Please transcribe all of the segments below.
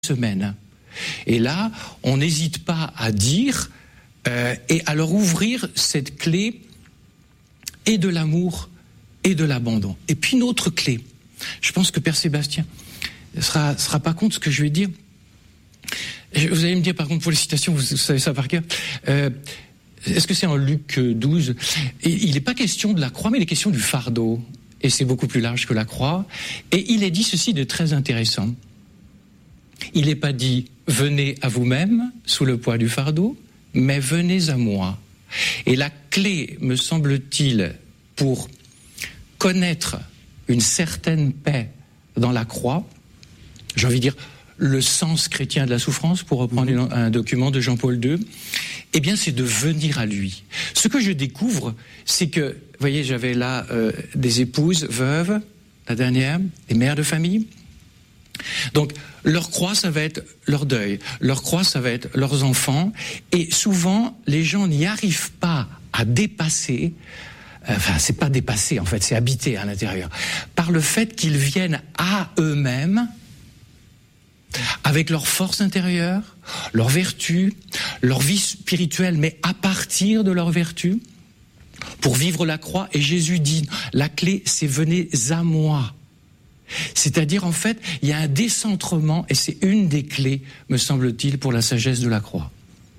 semaine. Et là, on n'hésite pas à dire et à leur ouvrir cette clé et de l'amour et de l'abandon. Et puis une autre clé. Je pense que Père Sébastien sera pas contre ce que je vais dire. Vous allez me dire par contre pour les citations, vous savez ça par cœur. Est-ce que c'est en Luc 12 ? Et il n'est pas question de la croix, mais il est question du fardeau. Et c'est beaucoup plus large que la croix. Et il est dit ceci de très intéressant. Il n'est pas dit « venez à vous-même sous le poids du fardeau », mais « venez à moi ». Et la clé, me semble-t-il, pour connaître une certaine paix dans la croix, j'ai envie de dire le sens chrétien de la souffrance, pour reprendre un document de Jean-Paul II, eh bien c'est de venir à lui. Ce que je découvre, c'est que, vous voyez, j'avais là des épouses veuves, la dernière, des mères de famille. Donc, leur croix, ça va être leur deuil. Leur croix, ça va être leurs enfants. Et souvent, les gens n'y arrivent pas à dépasser. Enfin, c'est pas dépasser, en fait, c'est habiter à l'intérieur. Par le fait qu'ils viennent à eux-mêmes, avec leur force intérieure, leur vertu, leur vie spirituelle, mais à partir de leur vertu, pour vivre la croix. Et Jésus dit, la clé, c'est venez à moi. C'est-à-dire, en fait, il y a un décentrement, et c'est une des clés, me semble-t-il, pour la sagesse de la croix.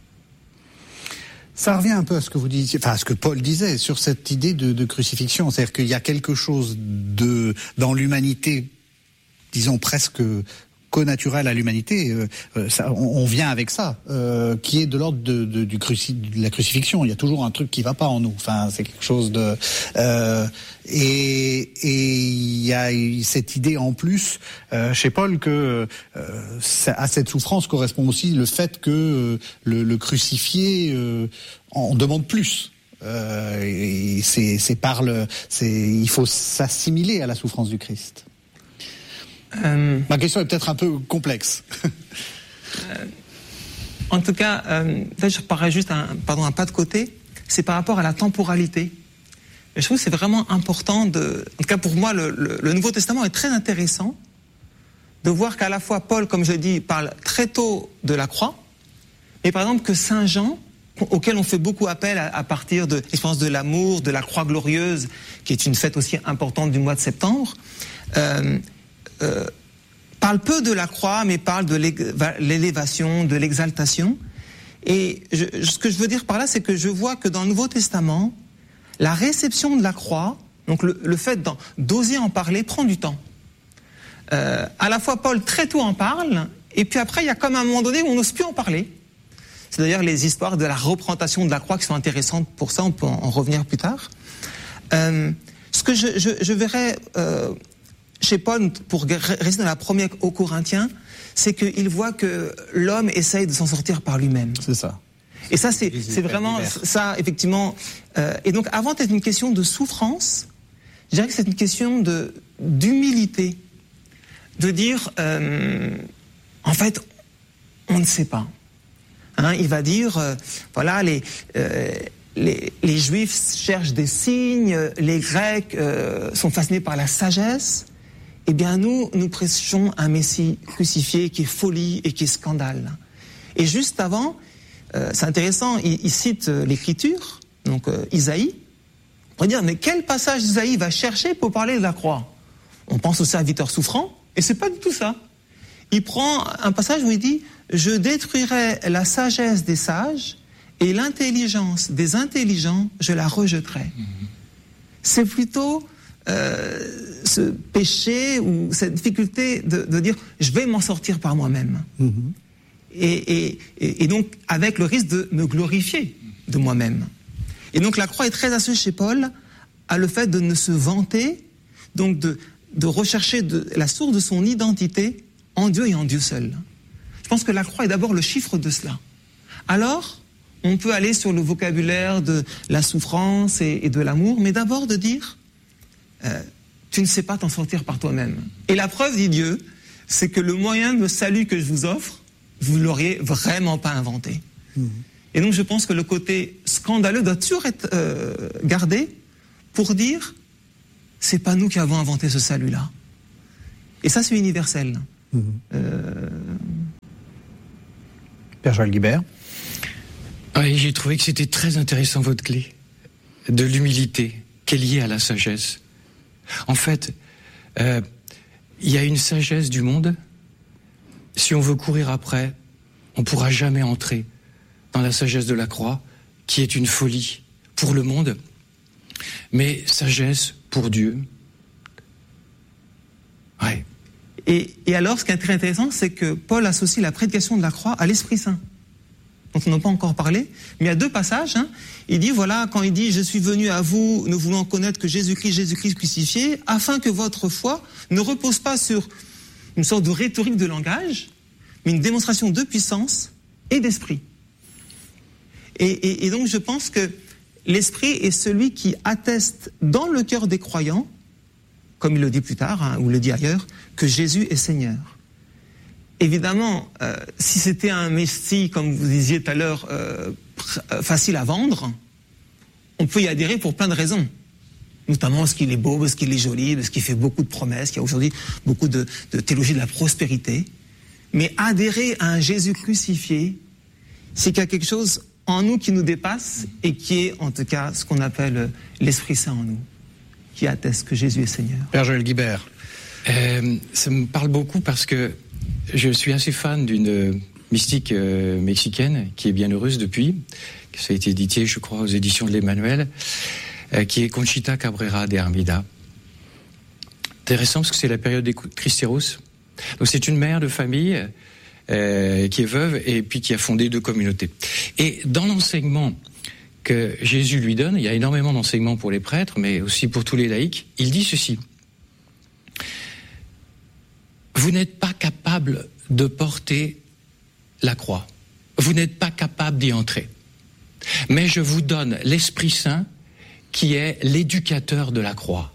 Ça revient un peu à ce que vous disiez, enfin à ce que Paul disait sur cette idée de crucifixion, c'est-à-dire qu'il y a quelque chose dans l'humanité, disons presque connaturel à l'humanité, on vient avec ça, qui est de l'ordre de la crucifixion. Il y a toujours un truc qui va pas en nous. Enfin, c'est quelque chose de et il y a cette idée en plus chez Paul que à cette souffrance correspond aussi le fait que le crucifié en demande plus. Et il faut s'assimiler à la souffrance du Christ. Ma question est peut-être un peu complexe. En tout cas, peut-être je parais juste un pas de côté. C'est par rapport à la temporalité. Et je trouve que c'est vraiment important en tout cas pour moi, le Nouveau Testament est très intéressant de voir qu'à la fois Paul, comme je dis, parle très tôt de la croix, mais par exemple que Saint Jean, auquel on fait beaucoup appel à partir de l'expérience de l'amour, de la croix glorieuse, qui est une fête aussi importante du mois de septembre, parle peu de la croix, mais parle de l'élévation, de l'exaltation. Et ce que je veux dire par là, c'est que je vois que dans le Nouveau Testament, la réception de la croix, donc le fait d'oser en parler, prend du temps. À la fois, Paul très tôt en parle, et puis après, il y a comme un moment donné où on n'ose plus en parler. C'est d'ailleurs les histoires de la représentation de la croix qui sont intéressantes pour ça, on peut en revenir plus tard. Ce que je verrais chez Paul, pour rester dans la première aux Corinthiens, c'est qu'il voit que l'homme essaye de s'en sortir par lui-même. C'est ça. Et ça, c'est vraiment ça, effectivement. Et donc, avant d'être une question de souffrance, je dirais que c'est une question d'humilité. De dire, en fait, on ne sait pas. Il va dire, voilà, les Juifs cherchent des signes, les Grecs sont fascinés par la sagesse. Eh bien, nous prêchons un Messie crucifié qui est folie et qui est scandale. Et juste avant, c'est intéressant, il cite l'Écriture, donc Isaïe. On pourrait dire, mais quel passage Isaïe va chercher pour parler de la croix ? On pense au serviteur souffrant, et c'est pas du tout ça. Il prend un passage où il dit, je détruirai la sagesse des sages et l'intelligence des intelligents, je la rejetterai. C'est plutôt ce péché ou cette difficulté de dire je vais m'en sortir par moi-même. Et donc avec le risque de me glorifier de moi-même. Et donc la croix est très associée chez Paul à le fait de ne se vanter, donc de rechercher la source de son identité en Dieu et en Dieu seul. Je pense que la croix est d'abord le chiffre de cela. Alors, on peut aller sur le vocabulaire de la souffrance et de l'amour, mais d'abord de dire tu ne sais pas t'en sortir par toi-même. Et la preuve, dit Dieu, c'est que le moyen de salut que je vous offre, vous ne l'auriez vraiment pas inventé. Et donc je pense que le côté scandaleux doit toujours être gardé pour dire c'est pas nous qui avons inventé ce salut-là. Et ça, c'est universel. Père Joël Guibert. Oui, j'ai trouvé que c'était très intéressant votre clé de l'humilité qui est liée à la sagesse. En fait, il y a une sagesse du monde. Si on veut courir après, on ne pourra jamais entrer dans la sagesse de la croix, qui est une folie pour le monde, mais sagesse pour Dieu. Ouais. Et alors, ce qui est très intéressant, c'est que Paul associe la prédication de la croix à l'Esprit Saint, dont on n'a pas encore parlé, mais il y a 2 passages. Il dit, voilà, quand il dit « Je suis venu à vous, ne voulant connaître que Jésus-Christ crucifié, afin que votre foi ne repose pas sur une sorte de rhétorique de langage, mais une démonstration de puissance et d'esprit. » Et donc, je pense que l'Esprit est celui qui atteste dans le cœur des croyants, comme il le dit plus tard, ou le dit ailleurs, que Jésus est Seigneur. Évidemment, si c'était un Messie, comme vous disiez tout à l'heure, facile à vendre, on peut y adhérer pour plein de raisons. Notamment parce qu'il est beau, parce qu'il est joli, parce qu'il fait beaucoup de promesses, qu'il y a aujourd'hui beaucoup de théologie de la prospérité. Mais adhérer à un Jésus crucifié, c'est qu'il y a quelque chose en nous qui nous dépasse et qui est en tout cas ce qu'on appelle l'Esprit Saint en nous, qui atteste que Jésus est Seigneur. Père Joël Guibert. Ça me parle beaucoup parce que je suis assez fan d'une mystique mexicaine qui est bienheureuse depuis, ça a été édité je crois aux éditions de l'Emmanuel, qui est Conchita Cabrera de Armida. Intéressant parce que c'est la période des Cristeros. Donc c'est une mère de famille qui est veuve et puis qui a fondé 2 communautés. Et dans l'enseignement que Jésus lui donne, il y a énormément d'enseignements pour les prêtres, mais aussi pour tous les laïcs, il dit ceci. Vous n'êtes pas capable de porter la croix. Vous n'êtes pas capable d'y entrer. Mais je vous donne l'Esprit Saint qui est l'éducateur de la croix.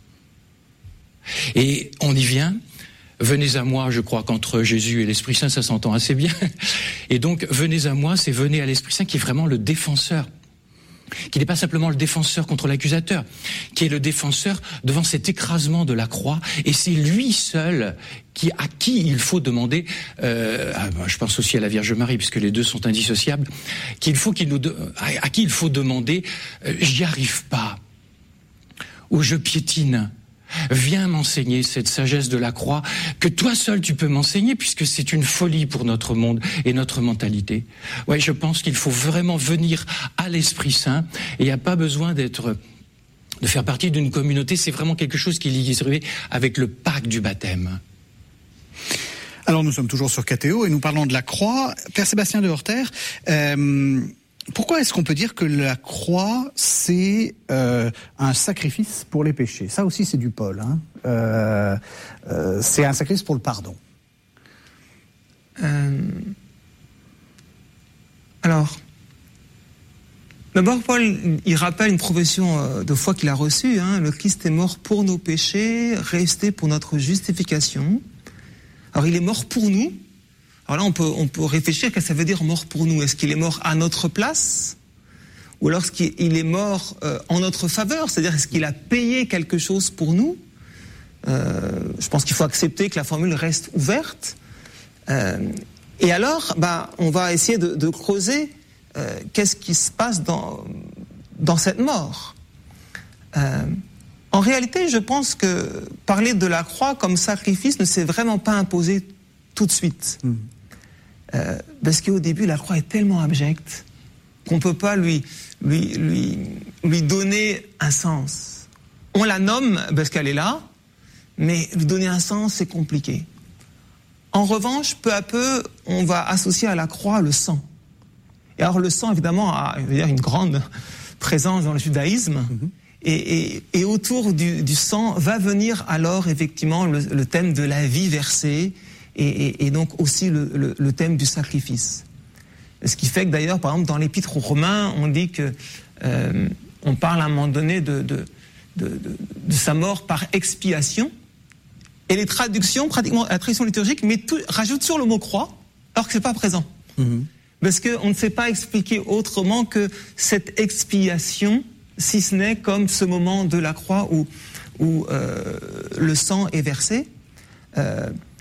Et on y vient. Venez à moi, je crois qu'entre Jésus et l'Esprit Saint, ça s'entend assez bien. Et donc, venez à moi, c'est venez à l'Esprit Saint qui est vraiment le défenseur. Qui n'est pas simplement le défenseur contre l'accusateur, qui est le défenseur devant cet écrasement de la croix. Et c'est lui seul à qui il faut demander, je pense aussi à la Vierge Marie, puisque les 2 sont indissociables, à qui il faut demander, j'y arrive pas, ou je piétine. Viens m'enseigner cette sagesse de la croix que toi seul tu peux m'enseigner puisque c'est une folie pour notre monde et notre mentalité. Ouais, je pense qu'il faut vraiment venir à l'Esprit Saint et il n'y a pas besoin de faire partie d'une communauté, c'est vraiment quelque chose qui est lié avec le pacte du baptême. Alors nous sommes toujours sur KTO et nous parlons de la croix. Père Sébastien de Horter, pourquoi est-ce qu'on peut dire que la croix, c'est un sacrifice pour les péchés ? Ça aussi, c'est du Paul. C'est un sacrifice pour le pardon. Alors, d'abord, Paul, il rappelle une profession de foi qu'il a reçue. Le Christ est mort pour nos péchés, resté pour notre justification. Alors, il est mort pour nous. Alors là, on peut réfléchir qu'est-ce que ça veut dire mort pour nous. Est-ce qu'il est mort à notre place ? Ou alors est-ce qu'il est mort en notre faveur ? C'est-à-dire, est-ce qu'il a payé quelque chose pour nous ? Je pense qu'il faut accepter que la formule reste ouverte. Et alors, on va essayer de creuser qu'est-ce qui se passe dans cette mort. En réalité, je pense que parler de la croix comme sacrifice ne s'est vraiment pas imposé tout de suite. Parce qu'au début, la croix est tellement abjecte qu'on ne peut pas lui donner un sens. On la nomme parce qu'elle est là, mais lui donner un sens, c'est compliqué. En revanche, peu à peu, on va associer à la croix le sang. Et alors le sang, évidemment, a une grande présence dans le judaïsme. Et autour du sang va venir alors effectivement le thème de la vie versée, et donc aussi le thème du sacrifice. Ce qui fait que d'ailleurs, par exemple, dans l'Épître aux Romains, on dit que on parle à un moment donné de sa mort par expiation, et les traductions, pratiquement la traduction liturgique, rajoute sur le mot croix, alors que c'est pas présent. Parce qu'on ne sait pas expliquer autrement que cette expiation, si ce n'est comme ce moment de la croix où le sang est versé.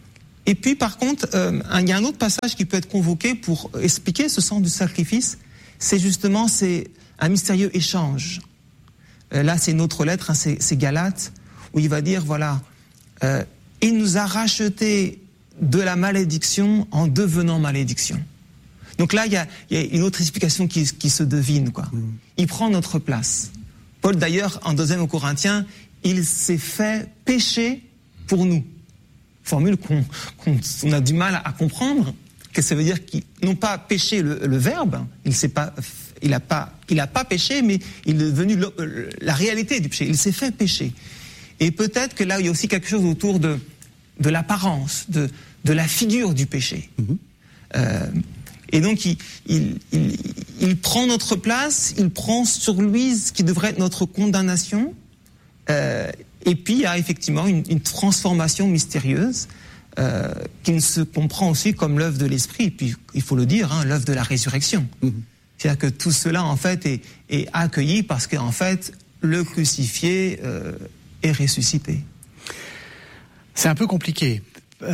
Et puis, par contre, il y a un autre passage qui peut être convoqué pour expliquer ce sens du sacrifice. C'est un mystérieux échange. Là, c'est une autre lettre, hein, c'est Galates, où il va dire, voilà, il nous a rachetés de la malédiction en devenant malédiction. Donc là, il y a une autre explication qui se devine, quoi. Il prend notre place. Paul, d'ailleurs, en 2 Corinthiens, il s'est fait péché pour nous. Formule qu'on a du mal à comprendre, que ça veut dire qu'il non pas péché le verbe, il a pas péché, mais il est devenu la réalité du péché. Il s'est fait pécher. Et peut-être que là, il y a aussi quelque chose autour de l'apparence, de la figure du péché. Et donc, il prend notre place, il prend sur lui ce qui devrait être notre condamnation. Et puis, il y a effectivement une transformation mystérieuse qui se comprend aussi comme l'œuvre de l'Esprit. Et puis, il faut le dire, hein, l'œuvre de la résurrection. C'est-à-dire que tout cela, en fait, est accueilli parce qu'en fait, le crucifié est ressuscité. C'est un peu compliqué.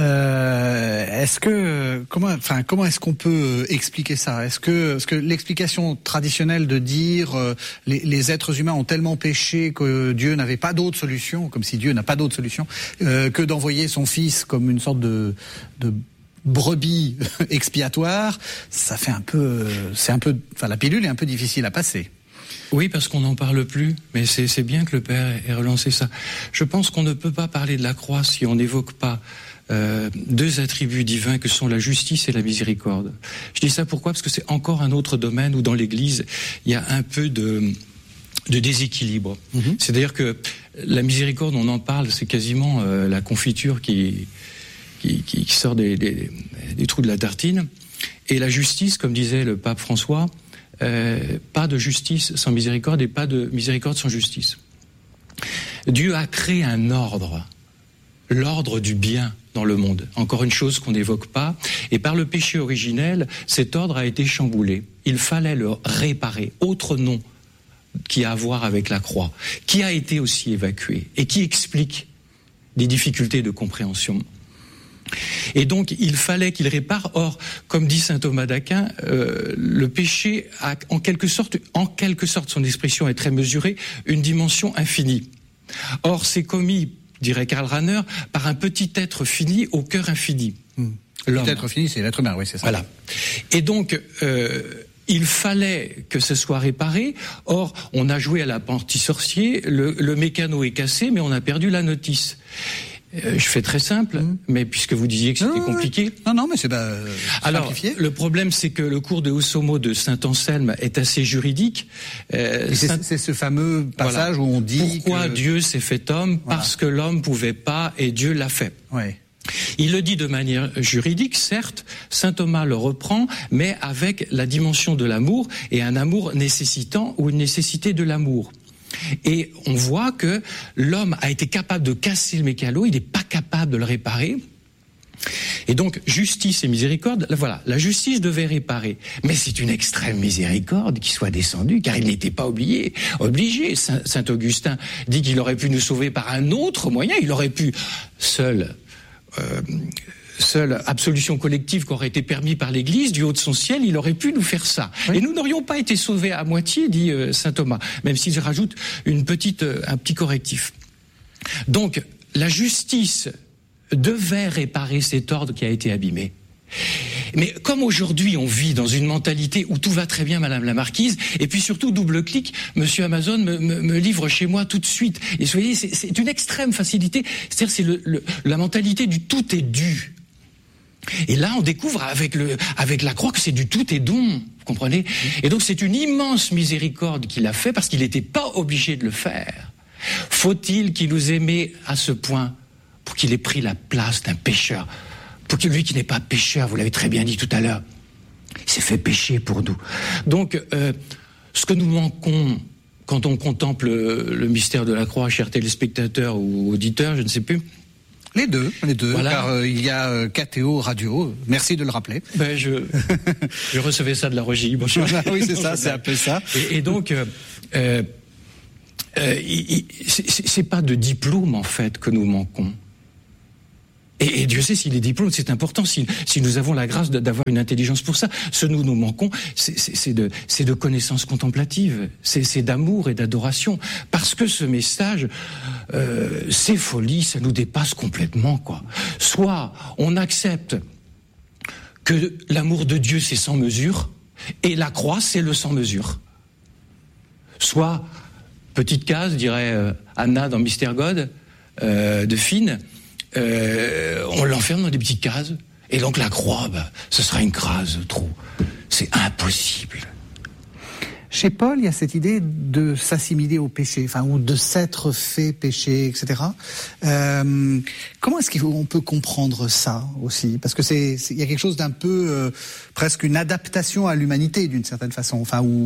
Comment est-ce qu'on peut expliquer ça? Est-ce que l'explication traditionnelle de dire les êtres humains ont tellement péché que Dieu n'avait pas d'autre solution, comme si Dieu n'a pas d'autre solution que d'envoyer son fils comme une sorte de brebis expiatoire, la pilule est un peu difficile à passer. Oui, parce qu'on n'en parle plus, mais c'est bien que le Père ait relancé ça. Je pense qu'on ne peut pas parler de la croix si on n'évoque pas 2 attributs divins que sont la justice et la miséricorde. Je dis ça pourquoi? Parce que c'est encore un autre domaine où dans l'Église, il y a un peu de déséquilibre. C'est-à-dire que la miséricorde, on en parle, c'est quasiment la confiture qui sort des trous de la tartine. Et la justice, comme disait le pape François, pas de justice sans miséricorde et pas de miséricorde sans justice. Dieu a créé un ordre, l'ordre du bien dans le monde. Encore une chose qu'on n'évoque pas. Et par le péché originel, cet ordre a été chamboulé. Il fallait le réparer. Autre nom qui a à voir avec la croix, qui a été aussi évacué et qui explique des difficultés de compréhension. Et donc, il fallait qu'il répare. Or, comme dit saint Thomas d'Aquin, le péché a en quelque sorte, son expression est très mesurée, une dimension infinie. Or, c'est commis, dirait Karl Rahner, par un petit être fini au cœur infini. L'homme. Petit être fini, c'est l'être humain, oui, c'est ça. Voilà. Et donc, il fallait que ce soit réparé. Or, on a joué à l'apprenti sorcier, le mécano est cassé, mais on a perdu la notice. Je fais très simple, mais puisque vous disiez que c'était compliqué. Non, mais c'est alors, simplifié. Le problème, c'est que le cours de Hosomo de saint Anselme est assez juridique. C'est ce fameux passage où on dit pourquoi Dieu s'est fait homme, parce que l'homme pouvait pas et Dieu l'a fait. Ouais. Il le dit de manière juridique, certes, saint Thomas le reprend, mais avec la dimension de l'amour, et un amour nécessitant ou une nécessité de l'amour. Et on voit que l'homme a été capable de casser le mécano, il n'est pas capable de le réparer. Et donc, justice et miséricorde, voilà, la justice devait réparer. Mais c'est une extrême miséricorde qui soit descendue, car il n'était pas obligé. Saint Augustin dit qu'il aurait pu nous sauver par un autre moyen, il aurait pu seule absolution collective qui aurait été permise par l'Église, du haut de son ciel, il aurait pu nous faire ça. Oui. Et nous n'aurions pas été sauvés à moitié, dit saint Thomas, même s'il rajoute un petit correctif. Donc, la justice devait réparer cet ordre qui a été abîmé. Mais comme aujourd'hui on vit dans une mentalité où tout va très bien, Madame la Marquise, et puis surtout double clic, Monsieur Amazon me livre chez moi tout de suite. Et vous voyez, c'est une extrême facilité. C'est-à-dire c'est la mentalité du tout est dû. Et là, on découvre avec la croix que c'est du tout est don, vous comprenez? Et donc c'est une immense miséricorde qu'il a fait parce qu'il n'était pas obligé de le faire. Faut-il qu'il nous aimait à ce point pour qu'il ait pris la place d'un pécheur? Pour que lui qui n'est pas pécheur, vous l'avez très bien dit tout à l'heure, il s'est fait pécher pour nous. Donc, ce que nous manquons quand on contemple le mystère de la croix, chers téléspectateurs ou auditeurs, je ne sais plus. Les deux, voilà. Car il y a KTO Radio, merci de le rappeler. Je recevais ça de la Régie. Bonjour. Oui, c'est ça, c'est un peu ça. Et donc, c'est pas de diplôme, en fait, que nous manquons. Et Dieu sait si les diplômes, c'est important, si nous avons la grâce d'avoir une intelligence pour ça. Ce nous manquons, c'est de connaissances contemplatives, c'est d'amour et d'adoration. Parce que ce message, c'est folie, ça nous dépasse complètement, quoi. Soit on accepte que l'amour de Dieu, c'est sans mesure, et la croix, c'est le sans mesure. Soit, petite case, dirait Anna dans Mystère God, de Finn, on l'enferme dans des petites cases, et donc la croix, ce sera une crase trop. C'est impossible. Chez Paul, il y a cette idée de s'assimiler au péché, ou de s'être fait péché, etc. Comment est-ce qu'on peut comprendre ça aussi ? Parce que il y a quelque chose d'un peu presque une adaptation à l'humanité d'une certaine façon,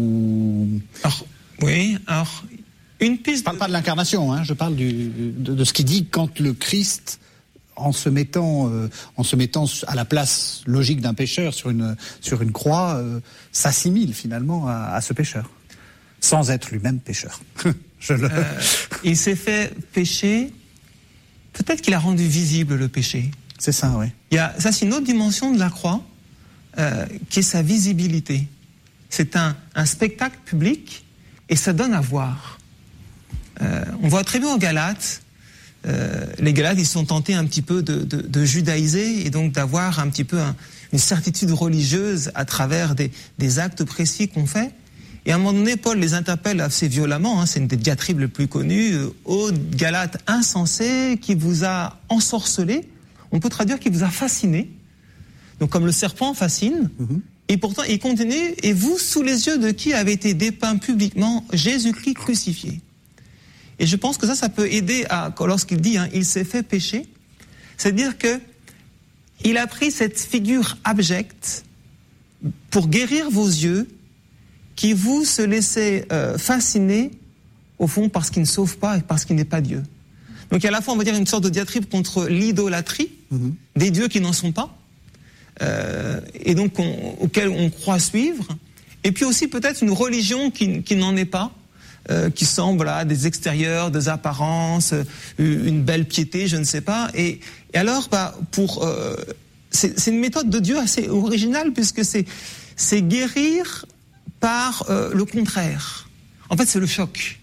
Alors, une piste. Je parle pas de l'incarnation, je parle de ce qu'il dit quand le Christ, en se mettant à la place logique d'un pécheur sur une croix, s'assimile finalement à ce pécheur, sans être lui-même pécheur. Il s'est fait pécher. Peut-être qu'il a rendu visible le péché. C'est ça, oui. Ça, c'est une autre dimension de la croix, qui est sa visibilité. C'est un spectacle public et ça donne à voir. On voit très bien en Galates. Les Galates, ils sont tentés un petit peu de judaïser et donc d'avoir un petit peu une certitude religieuse à travers des actes précis qu'on fait. Et à un moment donné, Paul les interpelle assez violemment, c'est une des diatribes les plus connues, ô Galates insensés, qui vous a ensorcelé. On peut traduire qui vous a fasciné. Donc comme le serpent fascine. Et pourtant, il continue, et vous, sous les yeux de qui avait été dépeint publiquement Jésus-Christ crucifié. Et je pense que ça peut aider lorsqu'il dit il s'est fait pécher, c'est-à-dire que il a pris cette figure abjecte pour guérir vos yeux qui vous se laissaient fasciner au fond parce qu'il ne sauve pas et parce qu'il n'est pas Dieu. Donc il y a à la fois, on va dire, une sorte de diatribe contre l'idolâtrie des dieux qui n'en sont pas, et donc auxquels on croit suivre, et puis aussi peut-être une religion qui n'en est pas, qui semble à des extérieurs, des apparences, une belle piété, je ne sais pas. Et alors, c'est une méthode de Dieu assez originale puisque c'est guérir par le contraire. En fait, c'est le choc.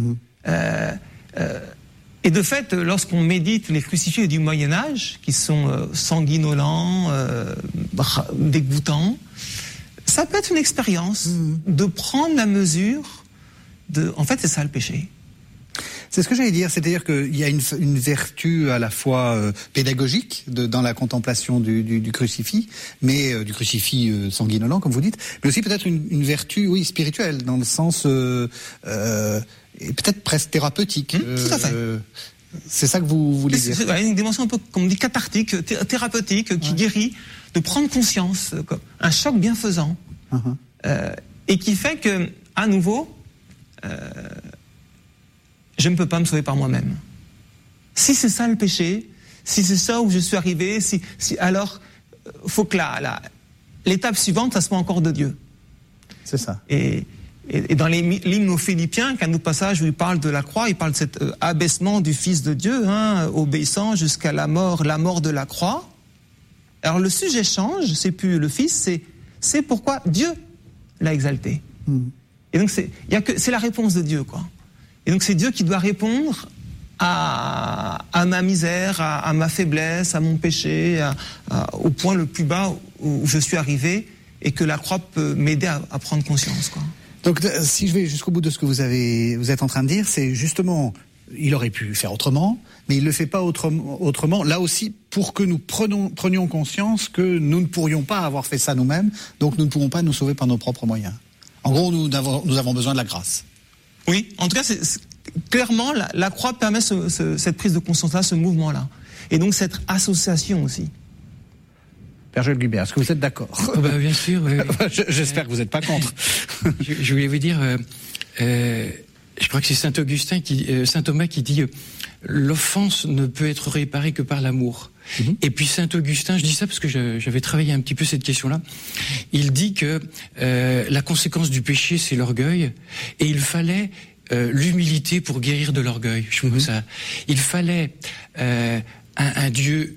Et de fait, lorsqu'on médite les crucifiés du Moyen Âge, qui sont sanguinolents, dégoûtants, ça peut être une expérience de prendre la mesure. En fait, c'est ça le péché. C'est ce que j'allais dire, c'est-à-dire qu'il y a une vertu à la fois pédagogique dans la contemplation du crucifix, mais du crucifix sanguinolent, comme vous dites, mais aussi peut-être une vertu, spirituelle, dans le sens et peut-être presque thérapeutique. Tout à fait. C'est ça que vous voulez dire. C'est une dimension un peu, comme on dit, cathartique, thérapeutique, qui guérit, de prendre conscience, comme un choc bienfaisant, et qui fait que, à nouveau, je ne peux pas me sauver par moi-même. Si c'est ça le péché, si c'est ça où je suis arrivé, alors faut que l'étape suivante, ça soit encore de Dieu. C'est ça. Et dans l'hymne aux Philippiens, qu'un autre passage où il parle de la croix, il parle de cet abaissement du Fils de Dieu, obéissant jusqu'à la mort de la croix. Alors le sujet change, c'est plus le Fils, c'est pourquoi Dieu l'a exalté. Et donc c'est la réponse de Dieu, quoi. Et donc c'est Dieu qui doit répondre à ma misère, à ma faiblesse, à mon péché, au point le plus bas où je suis arrivé, et que la croix peut m'aider à prendre conscience, quoi. Donc si je vais jusqu'au bout de ce que vous êtes en train de dire, c'est justement, il aurait pu faire autrement, mais il le fait pas autrement. Là aussi, pour que nous prenions conscience que nous ne pourrions pas avoir fait ça nous-mêmes, donc nous ne pourrons pas nous sauver par nos propres moyens. En gros, nous avons besoin de la grâce. Oui, en tout cas, clairement, la croix permet cette prise de conscience-là, ce mouvement-là. Et donc cette association aussi. Père Joël Guibert, est-ce que vous êtes d'accord ? Bien sûr. Oui. J'espère que vous n'êtes pas contre. Je voulais vous dire, je crois que c'est Saint Thomas qui dit l'offense ne peut être réparée que par l'amour. Et puis Saint Augustin, je dis ça parce que j'avais travaillé un petit peu cette question-là, il dit que la conséquence du péché, c'est l'orgueil, et il fallait l'humilité pour guérir de l'orgueil. Je trouve ça. Il fallait un Dieu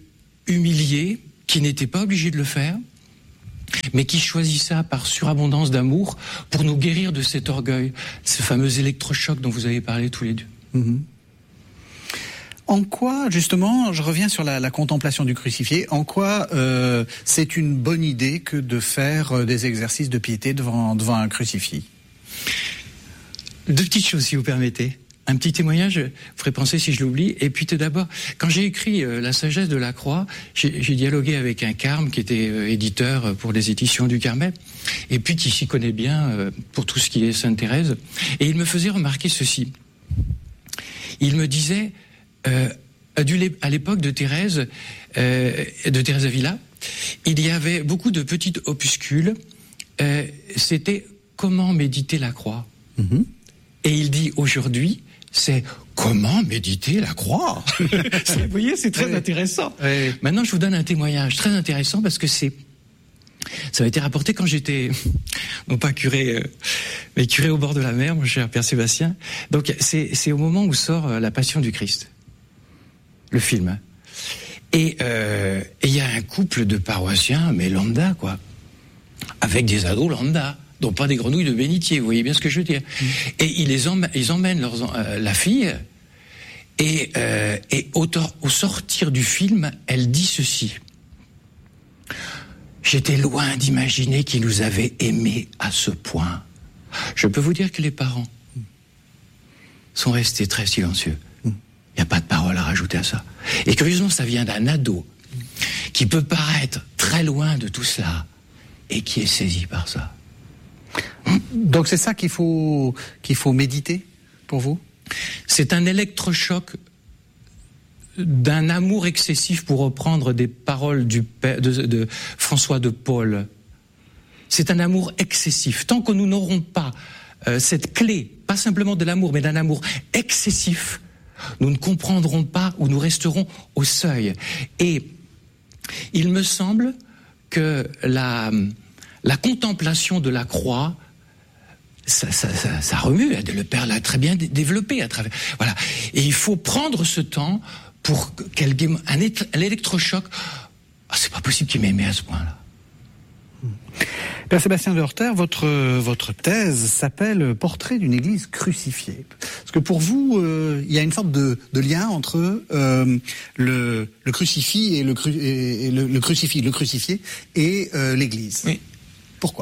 humilié, qui n'était pas obligé de le faire, mais qui choisit ça par surabondance d'amour pour nous guérir de cet orgueil, ce fameux électrochoc dont vous avez parlé tous les deux. Mm-hmm. En quoi, justement, je reviens sur la contemplation du crucifié, en quoi c'est une bonne idée que de faire des exercices de piété devant un crucifix? Deux petites choses, si vous permettez. Un petit témoignage, vous ferez penser si je l'oublie. Et puis tout d'abord, quand j'ai écrit La sagesse de la croix, j'ai dialogué avec un carme qui était éditeur pour les éditions du Carmel, et puis qui s'y connaît bien pour tout ce qui est Sainte Thérèse. Et il me faisait remarquer ceci. Il me disait, à l'époque de Thérèse Avila, il y avait beaucoup de petits opuscules. C'était comment méditer la croix. Mm-hmm. Et il dit aujourd'hui, c'est comment méditer la croix. Vous voyez, c'est très intéressant. Oui. Maintenant, je vous donne un témoignage très intéressant parce que ça a été rapporté quand j'étais, non pas curé, mais curé au bord de la mer, mon cher Père Sébastien. Donc, c'est au moment où sort La Passion du Christ, le film. Et il y a un couple de paroissiens, mais lambda, quoi, avec des ados lambda. Donc pas des grenouilles de bénitier, vous voyez bien ce que je veux dire. Et ils emmènent la fille, et au sortir du film, elle dit ceci. J'étais loin d'imaginer qu'ils nous avaient aimés à ce point. Je peux vous dire que les parents sont restés très silencieux. Il n'y a pas de parole à rajouter à ça. Et curieusement, ça vient d'un ado qui peut paraître très loin de tout cela et qui est saisi par ça. Donc c'est ça qu'il faut méditer pour vous? C'est un électrochoc d'un amour excessif, pour reprendre des paroles de François de Paul. C'est un amour excessif. Tant que nous n'aurons pas cette clé, pas simplement de l'amour, mais d'un amour excessif, nous ne comprendrons pas ou nous resterons au seuil. Et il me semble que la contemplation de la croix, ça remue. Le Père l'a très bien développé à travers. Voilà. Et il faut prendre ce temps pour un électrochoc. C'est pas possible qu'il m'aimait à ce point-là. Père Sébastien de Horter, votre thèse s'appelle Portrait d'une Église crucifiée. Parce que pour vous, il y a une sorte de lien entre le crucifix et le crucifié et l'Église. Oui. Pourquoi?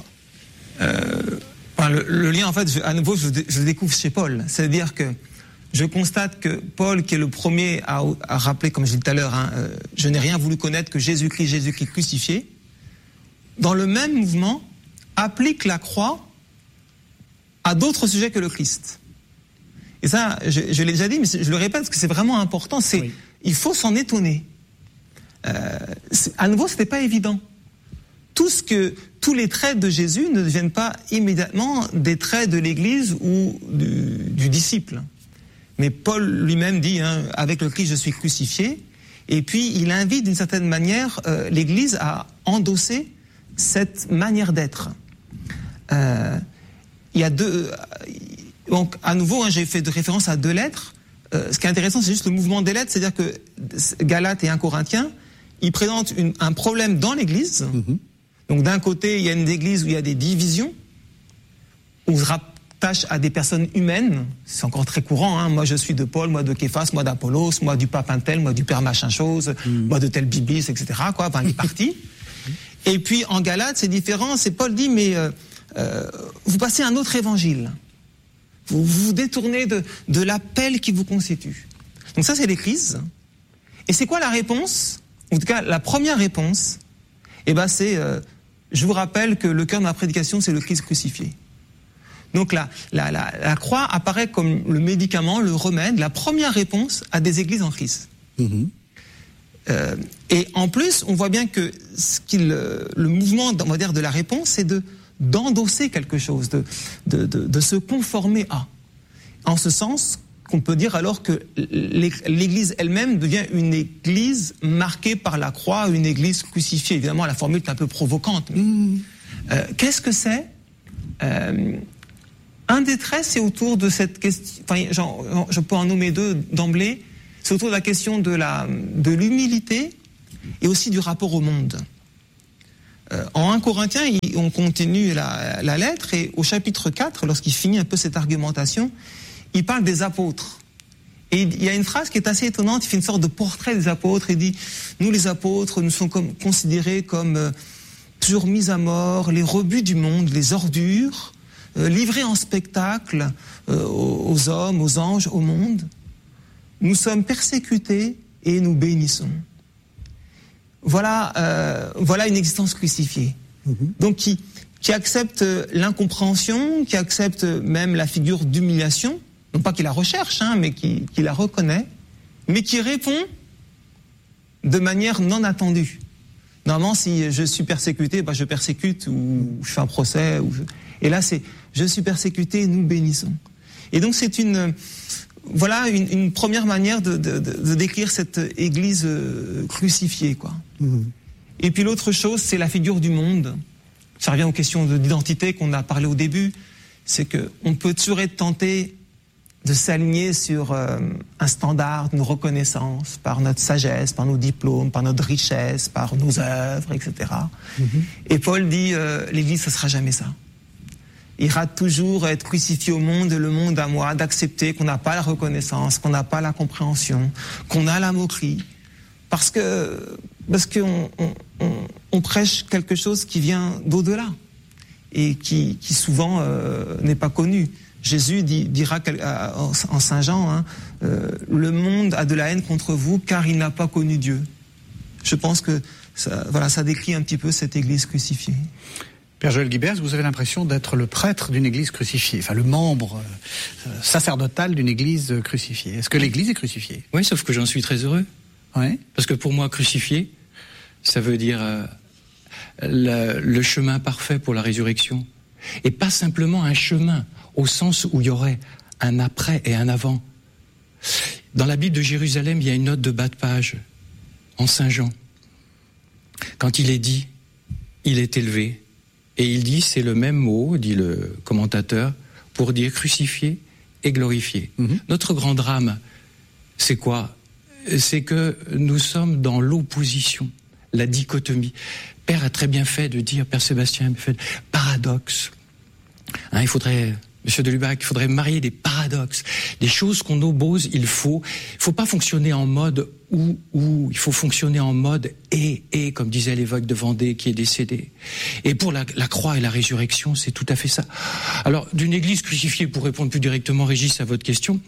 Le lien, en fait, à nouveau, je le découvre chez Paul. C'est-à-dire que je constate que Paul, qui est le premier à rappeler, comme je l'ai dit tout à l'heure, je n'ai rien voulu connaître que Jésus-Christ crucifié, dans le même mouvement, applique la croix à d'autres sujets que le Christ. Et ça, je l'ai déjà dit, mais je le répète parce que c'est vraiment important. Oui. Il faut s'en étonner. À nouveau, c'était pas évident. Tous les traits de Jésus ne deviennent pas immédiatement des traits de l'Église ou du disciple. Mais Paul lui-même dit, avec le Christ je suis crucifié, et puis il invite d'une certaine manière l'Église à endosser cette manière d'être. Il y a donc à nouveau, j'ai fait de référence à deux lettres. Ce qui est intéressant, c'est juste le mouvement des lettres, c'est-à-dire que Galates et 1 Corinthiens, ils présentent un problème dans l'Église. Mm-hmm. Donc d'un côté, il y a une église où il y a des divisions, où on se rattache à des personnes humaines, c'est encore très courant, moi je suis de Paul, moi de Képhas, moi d'Apollos, moi du pape un tel, moi du père machin chose, moi de tel bibliste, etc. Les partis. Et puis en Galates, c'est différent, c'est Paul dit, mais vous passez un autre évangile. Vous vous détournez de l'appel qui vous constitue. Donc ça, c'est l'Église. Et c'est quoi la réponse? En tout cas, la première réponse, c'est... je vous rappelle que le cœur de ma prédication, c'est le Christ crucifié. Donc la croix apparaît comme le médicament, le remède, la première réponse à des églises en crise. Mm-hmm. Et en plus, on voit bien que le mouvement, on va dire, de la réponse, c'est d'endosser quelque chose, de se conformer à. En ce sens qu'on peut dire alors que l'Église elle-même devient une Église marquée par la croix, une Église crucifiée. Évidemment, la formule est un peu provocante. Mais, qu'est-ce que c'est? Un des traits, c'est autour de cette question. Je peux en nommer deux d'emblée. C'est autour de la question de l'humilité et aussi du rapport au monde. En 1 Corinthiens, on continue la lettre, et au chapitre 4, lorsqu'il finit un peu cette argumentation, il parle des apôtres. Et il y a une phrase qui est assez étonnante, il fait une sorte de portrait des apôtres, il dit « Nous les apôtres, nous sommes considérés comme toujours mis à mort, les rebuts du monde, les ordures, livrés en spectacle aux hommes, aux anges, au monde. Nous sommes persécutés et nous bénissons. » Voilà une existence crucifiée. Donc qui accepte l'incompréhension, qui accepte même la figure d'humiliation, non pas qu'il la recherche, mais qui la reconnaît, mais qui répond de manière non attendue. Normalement, si je suis persécuté, je persécute ou je fais un procès. Et là, c'est je suis persécuté et nous bénissons. Et donc c'est une première manière de décrire cette Église crucifiée, quoi. Et puis l'autre chose, c'est la figure du monde. Ça revient aux questions d'identité qu'on a parlé au début. C'est que on peut toujours être tenté de s'aligner sur un standard, une reconnaissance par notre sagesse, par nos diplômes, par notre richesse, par nos œuvres, etc. Et Paul dit, l'Église, ce sera jamais ça. Il ira toujours être crucifié au monde et le monde à moi, d'accepter qu'on n'a pas la reconnaissance, qu'on n'a pas la compréhension, qu'on a la moquerie, parce qu'on prêche quelque chose qui vient d'au-delà et qui souvent n'est pas connu. Jésus dira en Saint Jean, le monde a de la haine contre vous car il n'a pas connu Dieu. Je pense que ça décrit un petit peu cette Église crucifiée. Père Joël Guibert, vous avez l'impression d'être le prêtre d'une Église crucifiée, le membre sacerdotal d'une Église crucifiée. Est-ce que l'Église est crucifiée ? Oui, sauf que j'en suis très heureux. Oui. Parce que pour moi, crucifié, ça veut dire le chemin parfait pour la résurrection. Et pas simplement un chemin, au sens où il y aurait un après et un avant. Dans la Bible de Jérusalem, il y a une note de bas de page, en Saint Jean. Quand il est dit, il est élevé. Et il dit, c'est le même mot, dit le commentateur, pour dire crucifié et glorifié. Notre grand drame, c'est quoi ? C'est que nous sommes dans l'opposition, la dichotomie. Père a très bien fait de dire, Père Sébastien, paradoxe. Monsieur de Lubac, il faudrait marier des paradoxes, des choses qu'on oppose. Il faut pas fonctionner en mode ou, il faut fonctionner en mode et, comme disait l'évêque de Vendée qui est décédé. Et pour la croix et la résurrection, c'est tout à fait ça. Alors, d'une Église crucifiée, pour répondre plus directement, Régis, à votre question,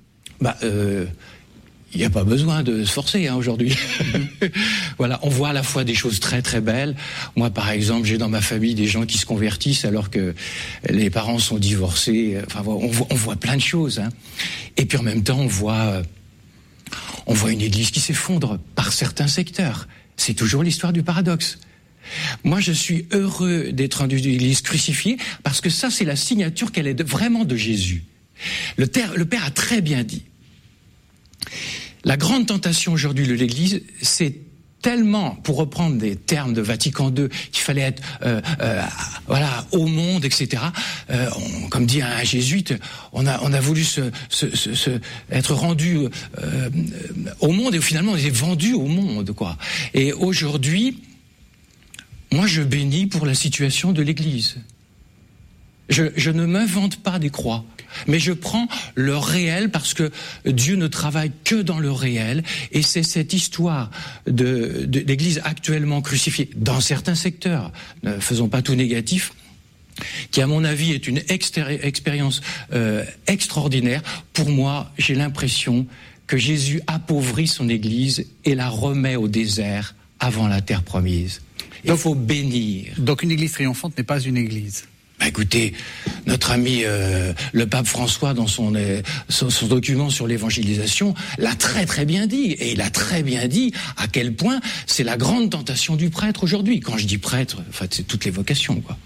il n'y a pas besoin de se forcer aujourd'hui. Voilà, on voit à la fois des choses très très belles. Moi, par exemple, j'ai dans ma famille des gens qui se convertissent alors que les parents sont divorcés. On voit plein de choses. Et puis en même temps, on voit une Église qui s'effondre par certains secteurs. C'est toujours l'histoire du paradoxe. Moi, je suis heureux d'être une Église crucifiée parce que ça, c'est la signature qu'elle est vraiment de Jésus. Le Père a très bien dit. La grande tentation aujourd'hui de l'Église, c'est tellement, pour reprendre des termes de Vatican II, qu'il fallait être au monde, etc. Comme dit un jésuite, on a voulu être rendu au monde et finalement on est vendu au monde, quoi. Et aujourd'hui, moi je bénis pour la situation de l'Église. Je ne m'invente pas des croix. Mais je prends le réel parce que Dieu ne travaille que dans le réel et c'est cette histoire d'Église actuellement crucifiée dans certains secteurs, ne faisons pas tout négatif, qui à mon avis est une expérience extraordinaire. Pour moi, j'ai l'impression que Jésus appauvrit son Église et la remet au désert avant la terre promise. Il faut bénir. Donc une Église triomphante n'est pas une Église. Écoutez, notre ami le pape François, dans son document sur l'évangélisation, l'a très très bien dit. Et il a très bien dit à quel point c'est la grande tentation du prêtre aujourd'hui. Quand je dis prêtre, c'est toutes les vocations, quoi.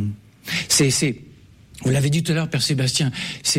Vous l'avez dit tout à l'heure, Père Sébastien, c'est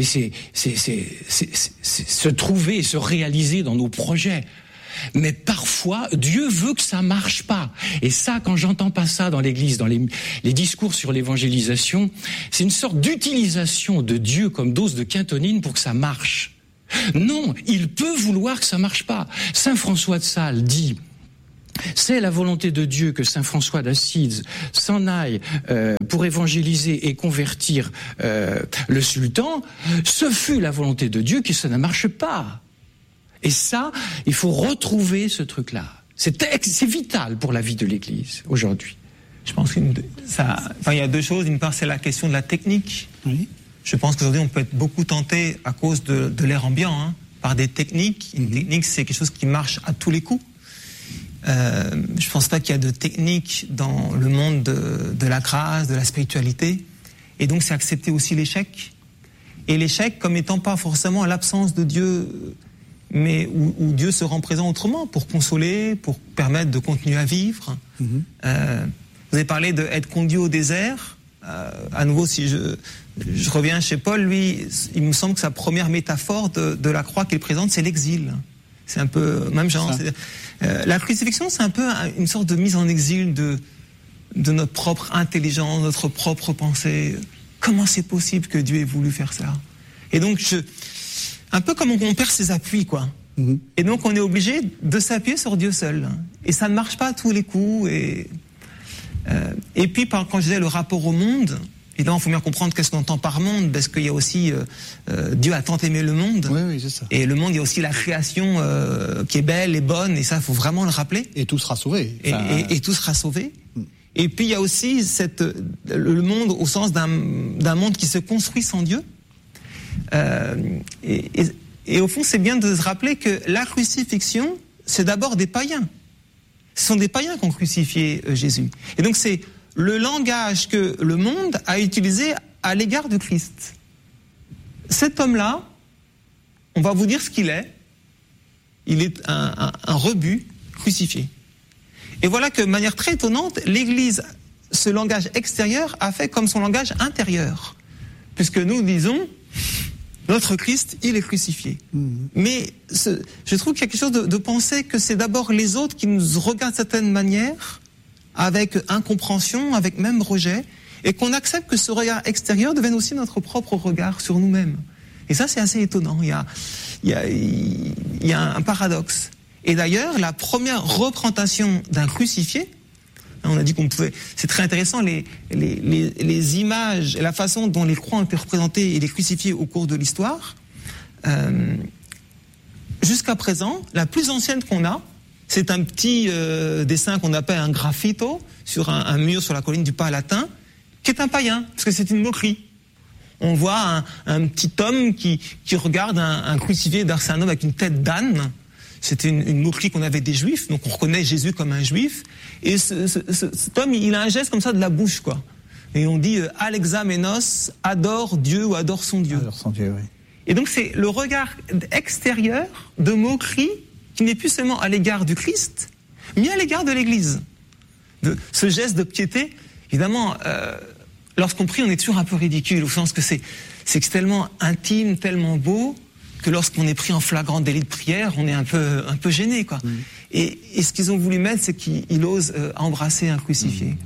se trouver et se réaliser dans nos projets. Mais parfois, Dieu veut que ça marche pas. Et ça, quand j'entends pas ça dans l'Église, dans les discours sur l'évangélisation, c'est une sorte d'utilisation de Dieu comme dose de quintonine pour que ça marche. Non, il peut vouloir que ça marche pas. Saint François de Sales dit, C'est la volonté de Dieu que saint François d'Assise s'en aille pour évangéliser et convertir le sultan. Ce fut la volonté de Dieu que ça ne marche pas. Et ça, il faut retrouver ce truc-là. C'est vital pour la vie de l'Église aujourd'hui. Je pense qu'il y a deux choses. D'une part, c'est la question de la technique. Oui. Je pense qu'aujourd'hui, on peut être beaucoup tenté à cause de l'air ambiant, par des techniques. Une technique, c'est quelque chose qui marche à tous les coups. Je pense pas qu'il y a de technique dans le monde de la grâce, de la spiritualité. Et donc, c'est accepter aussi l'échec. Et l'échec comme étant pas forcément l'absence de Dieu, mais où Dieu se rend présent autrement, pour consoler, pour permettre de continuer à vivre. Vous avez parlé d'être conduit au désert. À nouveau, si je reviens chez Paul, lui, il me semble que sa première métaphore de la croix qu'il présente, c'est l'exil. C'est un peu même genre. La crucifixion, c'est un peu une sorte de mise en exil de notre propre intelligence, notre propre pensée. Comment c'est possible que Dieu ait voulu faire ça? Et donc, un peu comme on perd ses appuis, quoi. Et donc, on est obligé de s'appuyer sur Dieu seul. Et ça ne marche pas à tous les coups. Et puis, quand je disais le rapport au monde, évidemment, il faut bien comprendre qu'est-ce qu'on entend par monde, parce qu'il y a aussi Dieu a tant aimé le monde. Oui, c'est ça. Et le monde, il y a aussi la création qui est belle et bonne, et ça, il faut vraiment le rappeler. Et tout sera sauvé. Et tout sera sauvé. Et puis, il y a aussi le monde au sens d'un monde qui se construit sans Dieu. Et au fond, c'est bien de se rappeler que la crucifixion, c'est d'abord des païens. Ce sont des païens qui ont crucifié Jésus. Et donc, c'est le langage que le monde a utilisé à l'égard du Christ. Cet homme-là, on va vous dire ce qu'il est. Il est un rebut crucifié. Et voilà que, de manière très étonnante, l'Église, ce langage extérieur, a fait comme son langage intérieur. Puisque nous disons, notre Christ, il est crucifié. Mais je trouve qu'il y a quelque chose de penser que c'est d'abord les autres qui nous regardent de certaine manière, avec incompréhension, avec même rejet, et qu'on accepte que ce regard extérieur devienne aussi notre propre regard sur nous-mêmes. Et ça, c'est assez étonnant. Il y a un paradoxe. Et d'ailleurs, la première représentation d'un crucifié, on a dit qu'on pouvait... C'est très intéressant, les images et la façon dont les croix ont été représentées et les crucifiés au cours de l'histoire. Jusqu'à présent, la plus ancienne qu'on a, c'est un petit dessin qu'on appelle un graffito sur un mur sur la colline du Palatin, qui est un païen, parce que c'est une moquerie. On voit un petit homme qui regarde un crucifié c'est un homme avec une tête d'âne. C'était une moquerie qu'on avait des Juifs, donc on reconnaît Jésus comme un Juif. Et cet homme, il a un geste comme ça de la bouche, quoi. Et on dit Alexamenos, adore Dieu ou adore son Dieu. Adore son Dieu, oui. Et donc c'est le regard extérieur de moquerie qui n'est plus seulement à l'égard du Christ, mais à l'égard de l'Église. De ce geste de piété, évidemment, lorsqu'on prie, on est toujours un peu ridicule, au sens que c'est tellement intime, tellement beau, que lorsqu'on est pris en flagrant délit de prière, on est un peu gêné, quoi. Et ce qu'ils ont voulu mettre, c'est qu'il ose embrasser un crucifié.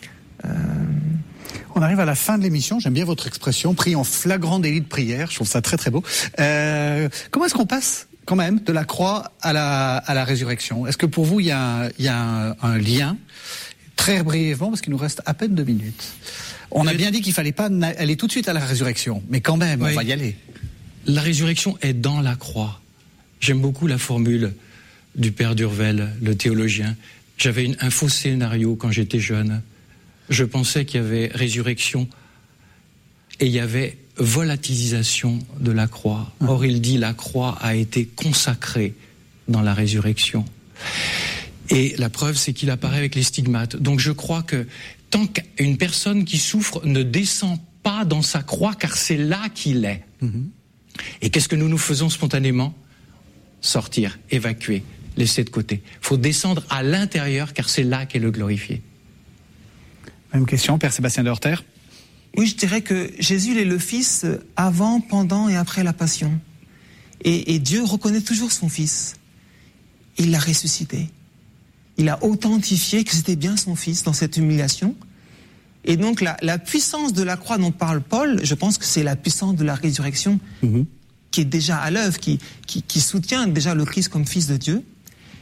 On arrive à la fin de l'émission, j'aime bien votre expression, pris en flagrant délit de prière, je trouve ça très très beau. Comment est-ce qu'on passe quand même de la croix à la résurrection? Est-ce que pour vous il y a un lien? Très brièvement, parce qu'il nous reste à peine 2 minutes. On a bien dit qu'il fallait pas aller tout de suite à la résurrection, mais quand même, on va y aller. La résurrection est dans la croix. J'aime beaucoup la formule du père Durvel, le théologien. J'avais un faux scénario quand j'étais jeune. Je pensais qu'il y avait résurrection et il y avait volatilisation de la croix. Or, il dit la croix a été consacrée dans la résurrection. Et la preuve, c'est qu'il apparaît avec les stigmates. Donc je crois que tant qu'une personne qui souffre ne descend pas dans sa croix, car c'est là qu'il est. Et qu'est-ce que nous faisons spontanément? Sortir, évacuer, laisser de côté. Il faut descendre à l'intérieur, car c'est là qu'est le glorifié. Même question, Père Sébastien de Horter. Oui, je dirais que Jésus il est le Fils avant, pendant et après la Passion. Et Dieu reconnaît toujours son Fils. Il l'a ressuscité. Il a authentifié que c'était bien son Fils dans cette humiliation. Et donc la puissance de la croix dont parle Paul, je pense que c'est la puissance de la résurrection qui est déjà à l'œuvre, qui soutient déjà le Christ comme Fils de Dieu.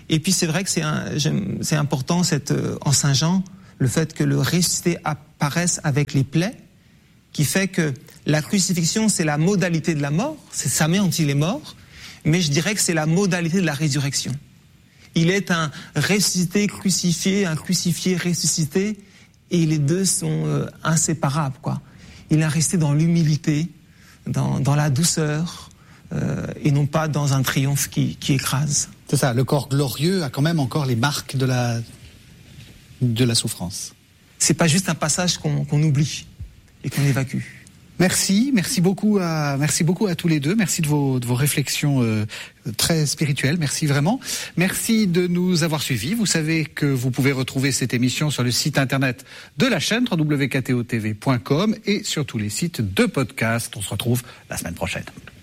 Et puis c'est vrai que c'est important en Saint Jean, le fait que le ressuscité apparaisse avec les plaies, qui fait que la crucifixion, c'est la modalité de la mort, c'est sa main dont il est mort, mais je dirais que c'est la modalité de la résurrection. Il est un ressuscité crucifié, un crucifié ressuscité, et les deux sont inséparables, quoi. Il est resté dans l'humilité, dans la douceur, et non pas dans un triomphe qui écrase. C'est ça, le corps glorieux a quand même encore les marques de la souffrance. C'est pas juste un passage qu'on oublie et qu'on évacue. Merci beaucoup à tous les deux. Merci de vos réflexions très spirituelles. Merci vraiment. Merci de nous avoir suivis. Vous savez que vous pouvez retrouver cette émission sur le site internet de la chaîne www.ktotv.com et sur tous les sites de podcast. On se retrouve la semaine prochaine.